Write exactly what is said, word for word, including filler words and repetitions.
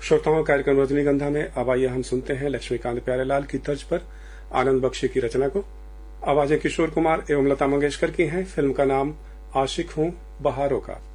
श्रोताओं, कार्यक्रम रजनीगंधा में अब आइए हम सुनते हैं लक्ष्मीकांत प्यारेलाल की तर्ज पर आनंद बख्शी की रचना को। आवाजें किशोर कुमार एवं लता मंगेशकर की हैं। फिल्म का नाम आशिक हूं बहारों का।